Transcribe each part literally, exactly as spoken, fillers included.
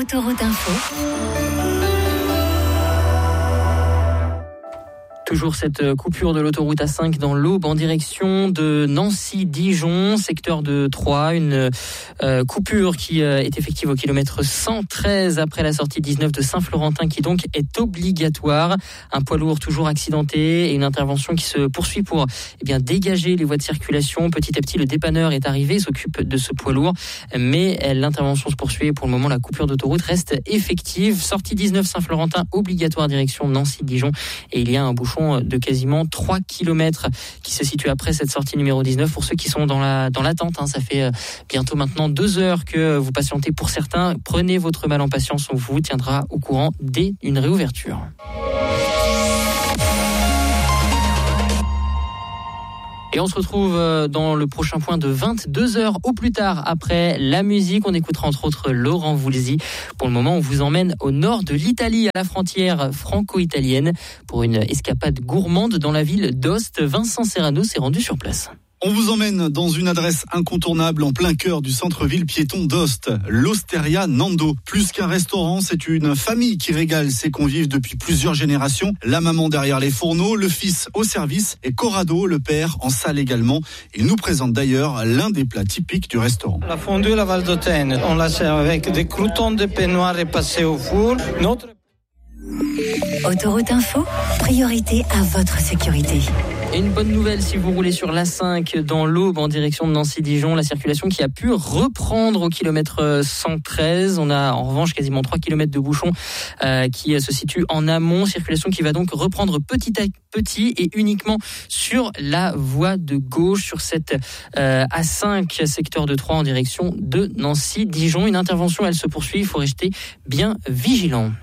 Autoroute Info. Toujours cette coupure de l'autoroute A cinq dans l'Aube en direction de Nancy-Dijon, secteur de Troyes. Une euh, coupure qui euh, est effective au kilomètre cent treize après la sortie dix-neuf de Saint-Florentin qui donc est obligatoire. Un poids lourd toujours accidenté et une intervention qui se poursuit pour eh bien, dégager les voies de circulation. Petit à petit, le dépanneur est arrivé, s'occupe de ce poids lourd, mais l'intervention se poursuit et pour le moment, la coupure d'autoroute reste effective. Sortie dix-neuf Saint-Florentin, obligatoire direction Nancy-Dijon et il y a un bouchon de quasiment trois kilomètres qui se situe après cette sortie numéro dix-neuf. Pour ceux qui sont dans la dans l'attente, hein, ça fait bientôt maintenant deux heures que vous patientez pour certains. Prenez votre mal en patience, on vous tiendra au courant dès une réouverture. Et on se retrouve dans le prochain point de vingt-deux heures au plus tard après la musique. On écoutera entre autres Laurent Voulzy. Pour le moment, on vous emmène au nord de l'Italie, à la frontière franco-italienne, pour une escapade gourmande dans la ville d'Ost. Vincent Serrano s'est rendu sur place. On vous emmène dans une adresse incontournable en plein cœur du centre-ville piéton d'Ost, l'Osteria Nando. Plus qu'un restaurant, c'est une famille qui régale ses convives depuis plusieurs générations. La maman derrière les fourneaux, le fils au service et Corrado, le père, en salle également. Il nous présente d'ailleurs l'un des plats typiques du restaurant. La fondue à la Valdôtaine, on la sert avec des croûtons de pain noir passés au four. Notre... Autoroute Info, priorité à votre sécurité. Et une bonne nouvelle si vous roulez sur l'A cinq dans l'Aube en direction de Nancy-Dijon, la circulation qui a pu reprendre au kilomètre cent treize. On a en revanche quasiment trois kilomètres de bouchons euh, qui se situent en amont. Circulation qui va donc reprendre petit à petit et uniquement sur la voie de gauche, sur cette euh, A cinq secteur de Troyes en direction de Nancy-Dijon. Une intervention, elle se poursuit, il faut rester bien vigilant.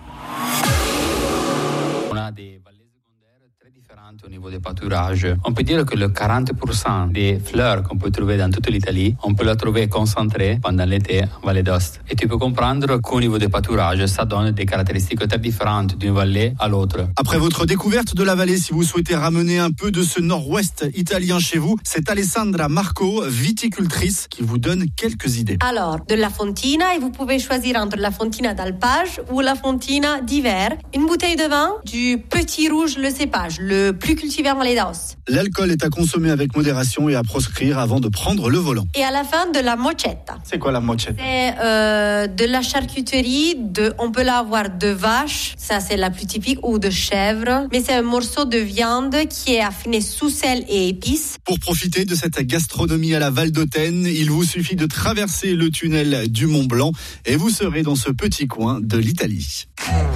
On a des vallées secondaires très différentes au niveau des pâturages. On peut dire que le quarante pour cent des fleurs qu'on peut trouver dans toute l'Italie, on peut la trouver concentrée pendant l'été en Vallée d'Ost. Et tu peux comprendre qu'au niveau des pâturages, ça donne des caractéristiques très différentes d'une vallée à l'autre. Après votre découverte de la vallée, si vous souhaitez ramener un peu de ce nord-ouest italien chez vous, c'est Alessandra Marco, viticultrice, qui vous donne quelques idées. Alors, de la fontina, et vous pouvez choisir entre la fontina d'alpage ou la fontina d'hiver. Une bouteille de vin, du petit rouge, le cépage, le plus cultivé en Vallée d'Aoste. L'alcool est à consommer avec modération et à proscrire avant de prendre le volant. Et à la fin, de la mochetta. C'est quoi la mochetta? C'est euh, de la charcuterie, de, on peut l'avoir de vache, ça c'est la plus typique, ou de chèvre. Mais c'est un morceau de viande qui est affiné sous sel et épices. Pour profiter de cette gastronomie à la Valdôtaine, il vous suffit de traverser le tunnel du Mont Blanc et vous serez dans ce petit coin de l'Italie.